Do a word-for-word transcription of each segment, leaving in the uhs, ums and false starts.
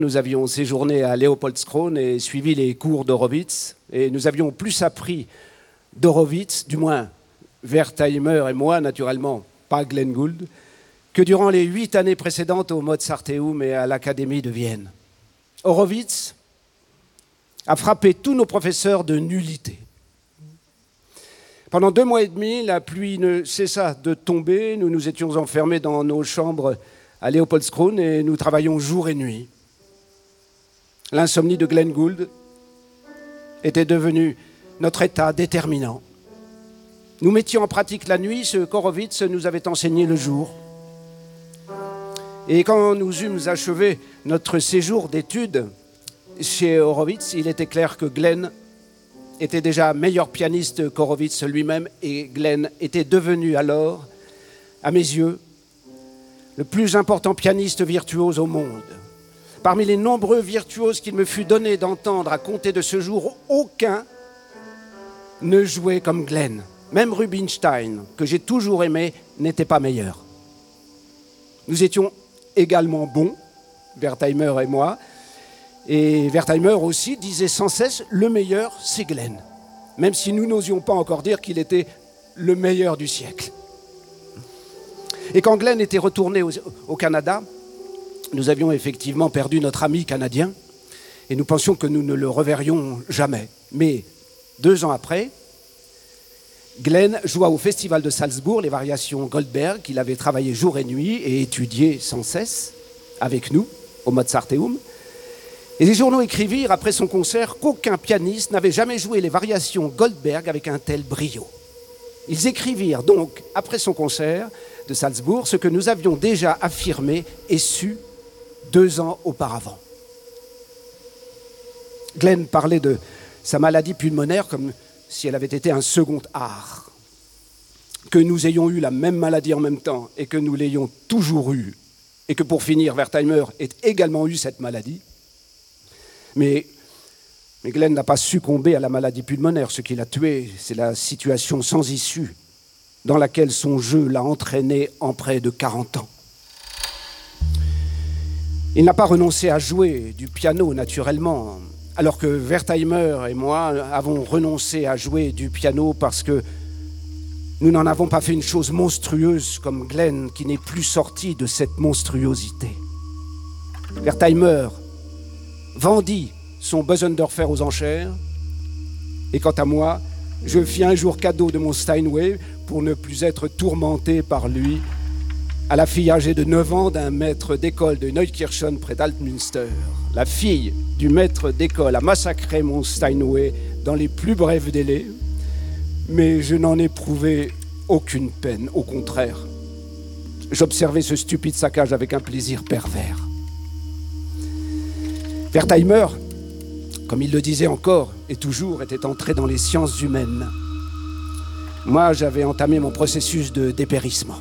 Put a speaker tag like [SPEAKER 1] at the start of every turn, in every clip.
[SPEAKER 1] Nous avions séjourné à Leopoldskrone et suivi les cours d'Horowitz. Et nous avions plus appris d'Horowitz, du moins Wertheimer et moi, naturellement, pas Glenn Gould, que durant les huit années précédentes au Mozarteum et à l'Académie de Vienne. Horowitz a frappé tous nos professeurs de nullité. Pendant deux mois et demi, la pluie ne cessa de tomber. Nous nous étions enfermés dans nos chambres à Leopoldskrone et nous travaillions jour et nuit. L'insomnie de Glenn Gould était devenue notre état déterminant. Nous mettions en pratique la nuit ce qu'Horowitz nous avait enseigné le jour. Et quand nous eûmes achevé notre séjour d'études chez Horowitz, il était clair que Glenn était déjà meilleur pianiste qu'Horowitz lui-même, et Glenn était devenu alors, à mes yeux, le plus important pianiste virtuose au monde. Parmi les nombreux virtuoses qu'il me fut donné d'entendre à compter de ce jour, aucun ne jouait comme Glenn. Même Rubinstein, que j'ai toujours aimé, n'était pas meilleur. Nous étions également bons, Wertheimer et moi, et Wertheimer aussi disait sans cesse « le meilleur, c'est Glenn », même si nous n'osions pas encore dire qu'il était le meilleur du siècle. Et quand Glenn était retourné au, au Canada, nous avions effectivement perdu notre ami canadien et nous pensions que nous ne le reverrions jamais. Mais deux ans après, Glenn joua au Festival de Salzbourg les variations Goldberg qu'il avait travaillées jour et nuit et étudiées sans cesse avec nous au Mozarteum. Et les journaux écrivirent après son concert qu'aucun pianiste n'avait jamais joué les variations Goldberg avec un tel brio. Ils écrivirent donc après son concert de Salzbourg ce que nous avions déjà affirmé et su deux ans auparavant. Glenn parlait de sa maladie pulmonaire comme si elle avait été un second art. Que nous ayons eu la même maladie en même temps et que nous l'ayons toujours eue, et que pour finir, Wertheimer ait également eu cette maladie. Mais, mais Glenn n'a pas succombé à la maladie pulmonaire. Ce qui l'a tué, c'est la situation sans issue dans laquelle son jeu l'a entraîné en près de quarante ans. Il n'a pas renoncé à jouer du piano, naturellement, alors que Wertheimer et moi avons renoncé à jouer du piano parce que nous n'en avons pas fait une chose monstrueuse comme Glenn, qui n'est plus sorti de cette monstruosité. Wertheimer vendit son Bösendorfer aux enchères, et quant à moi, je fis un jour cadeau de mon Steinway pour ne plus être tourmenté par lui à la fille âgée de neuf ans d'un maître d'école de Neukirchen près d'Altmünster. La fille du maître d'école a massacré mon Steinway dans les plus brefs délais, mais je n'en éprouvais aucune peine, au contraire. J'observais ce stupide saccage avec un plaisir pervers. Wertheimer, comme il le disait encore et toujours, était entré dans les sciences humaines. Moi, j'avais entamé mon processus de dépérissement.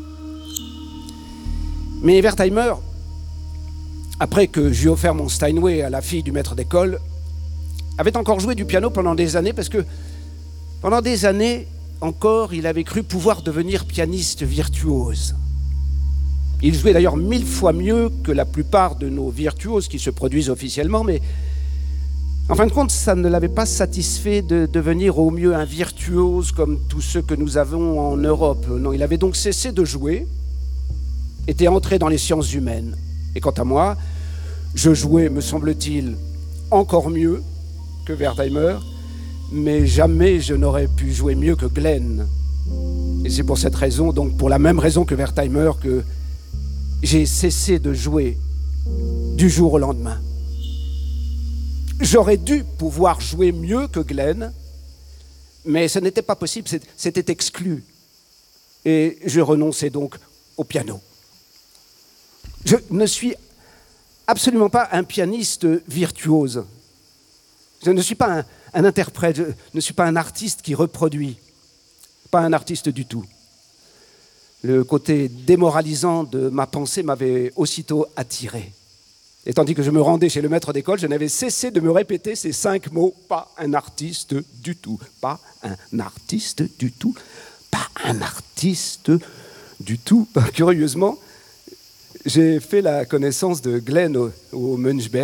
[SPEAKER 1] Mais Wertheimer, après que j'eus offert mon Steinway à la fille du maître d'école, avait encore joué du piano pendant des années parce que pendant des années encore, il avait cru pouvoir devenir pianiste virtuose. Il jouait d'ailleurs mille fois mieux que la plupart de nos virtuoses qui se produisent officiellement, mais en fin de compte, ça ne l'avait pas satisfait de devenir au mieux un virtuose comme tous ceux que nous avons en Europe. Non, il avait donc cessé de jouer, était entré dans les sciences humaines. Et quant à moi, je jouais, me semble-t-il, encore mieux que Wertheimer, mais jamais je n'aurais pu jouer mieux que Glenn. Et c'est pour cette raison, donc pour la même raison que Wertheimer, que j'ai cessé de jouer du jour au lendemain. J'aurais dû pouvoir jouer mieux que Glenn, mais ce n'était pas possible, c'était exclu. Et je renonçais donc au piano. Je ne suis absolument pas un pianiste virtuose. Je ne suis pas un, un interprète, je ne suis pas un artiste qui reproduit. Pas un artiste du tout. Le côté démoralisant de ma pensée m'avait aussitôt attiré. Et tandis que je me rendais chez le maître d'école, je n'avais cessé de me répéter ces cinq mots. Pas un artiste du tout. Pas un artiste du tout. Pas un artiste du tout. Curieusement, J'ai fait la connaissance de Glenn au, au Munchberg.